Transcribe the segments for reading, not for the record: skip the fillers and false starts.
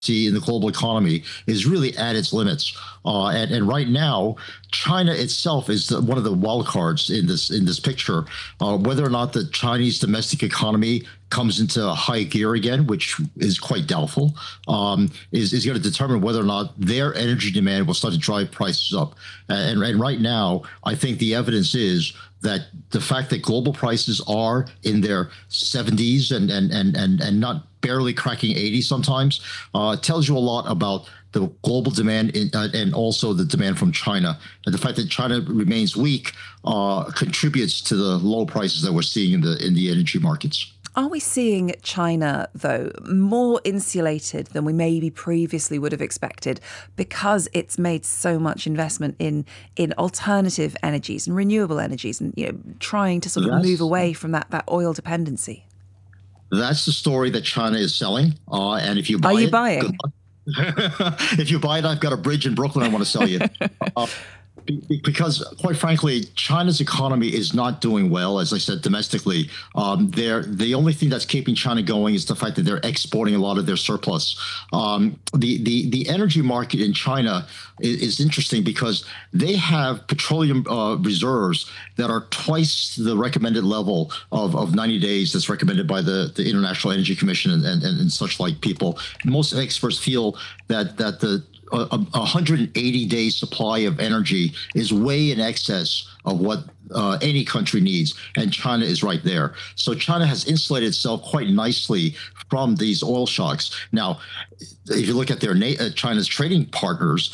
in the global economy is really at its limits. And right now, China itself is one of the wild cards in this picture. Whether or not the Chinese domestic economy comes into high gear again, which is quite doubtful, is going to determine whether or not their energy demand will start to drive prices up. And right now, I think the evidence is that the fact that global prices are in their 70s and not barely cracking 80 sometimes tells you a lot about the global demand and also the demand from China. And the fact that China remains weak contributes to the low prices that we're seeing in the energy markets. Are we seeing China, though, more insulated than we maybe previously would have expected because it's made so much investment in alternative energies and renewable energies and trying to sort of move away from that oil dependency? That's the story that China is selling. And if you buy Are you buying? If you buy it, I've got a bridge in Brooklyn I want to sell you. Because, quite frankly, China's economy is not doing well, as I said, domestically. The only thing that's keeping China going is the fact that they're exporting a lot of their surplus. The energy market in China is interesting because they have petroleum reserves that are twice the recommended level of 90 days that's recommended by the International Energy Commission and such like people. Most experts feel that the 180-day supply of energy is way in excess of what any country needs, and China is right there. So China has insulated itself quite nicely from these oil shocks. Now, if you look at their China's trading partners,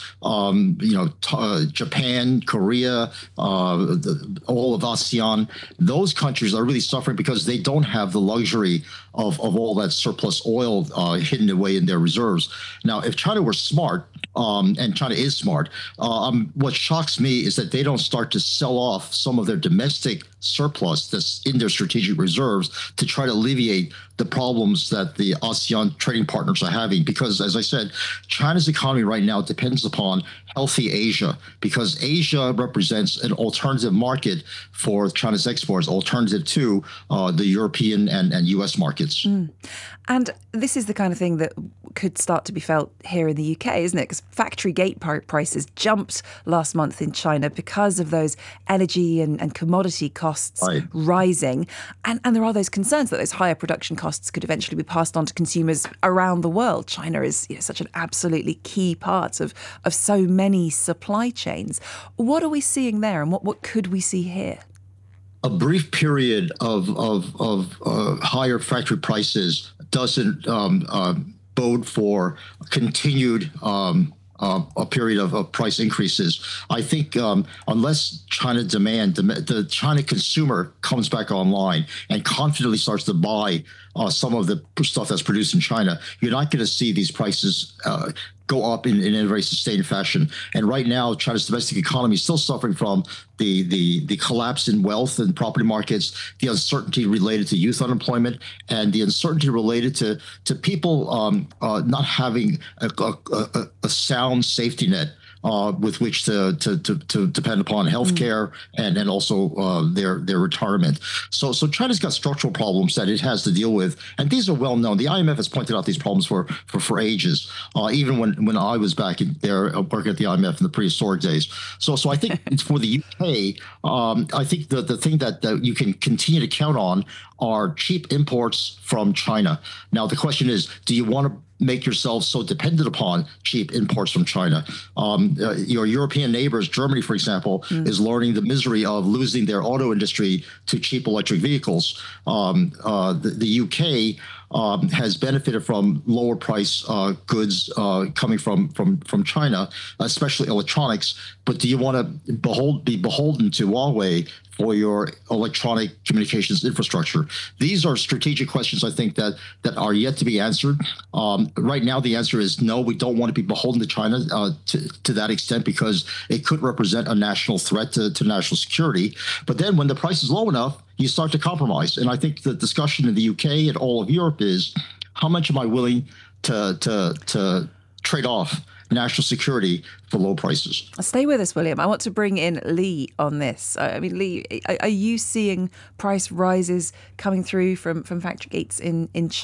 Japan, Korea, all of ASEAN, those countries are really suffering because they don't have the luxury of all that surplus oil hidden away in their reserves. Now, if China were smart, and China is smart, what shocks me is that they don't start to sell off some of their domestic surplus that's in their strategic reserves to try to alleviate the problems that the ASEAN trading partners are having. Because, as I said, China's economy right now depends upon healthy Asia, because Asia represents an alternative market for China's exports, alternative to the European and US markets. And this is the kind of thing that could start to be felt here in the UK, isn't it? Because factory gate prices jumped last month in China because of those energy and commodity costs rising. And there are those concerns that those higher production costs could eventually be passed on to consumers around the world. China is such an absolutely key part of so many supply chains. What are we seeing there, and what could we see here? A brief period of higher factory prices doesn't bode for continued a period of price increases. I think unless China the China consumer comes back online and confidently starts to buy some of the stuff that's produced in China, you're not going to see these prices go up in a very sustained fashion. And right now, China's domestic economy is still suffering from the collapse in wealth and property markets, the uncertainty related to youth unemployment, and the uncertainty related to people not having a sound safety net with which to depend upon healthcare and also their retirement. So China's got structural problems that it has to deal with, and these are well known. The IMF has pointed out these problems for ages, even when I was back there working at the IMF in the prehistoric days. So I think for the UK, I think the thing that you can continue to count on are cheap imports from China. Now the question is, do you want to make yourselves so dependent upon cheap imports from China? Your European neighbors, Germany, for example, is learning the misery of losing their auto industry to cheap electric vehicles. The UK has benefited from lower price goods coming from China, especially electronics. But do you want to be beholden to Huawei for your electronic communications infrastructure? These are strategic questions, I think, that are yet to be answered. Right now, the answer is no, we don't want to be beholden to China to that extent, because it could represent a national threat to national security. But then when the price is low enough, you start to compromise. And I think the discussion in the UK and all of Europe is, how much am I willing to trade off national security for low prices? Stay with us, William. I want to bring in Lee on this. I mean, Lee, are you seeing price rises coming through from factory gates in China?